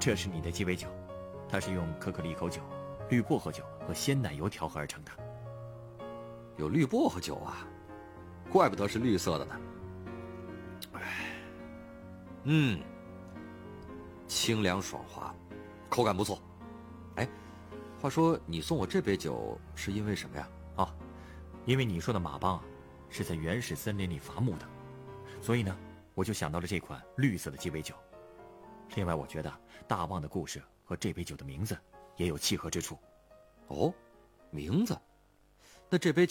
这是你的鸡尾酒，它是用可可利口酒、绿薄荷酒和鲜奶油调和而成的。 有绿薄荷酒啊，怪不得是绿色的呢。清凉爽滑，口感不错。哎，话说你送我这杯酒是因为什么呀？ 因为你说的马帮是在原始森林里伐木的，所以呢，我就想到了这款绿色的鸡尾酒。另外，我觉得大旺的故事和这杯酒的名字也有契合之处。 哦，名字？那这杯